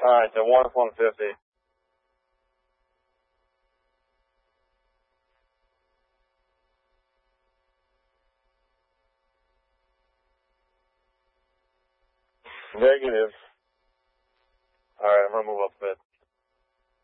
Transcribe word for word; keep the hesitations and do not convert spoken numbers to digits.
Alright, so one one fifty. Negative. Alright, I'm gonna move up a bit.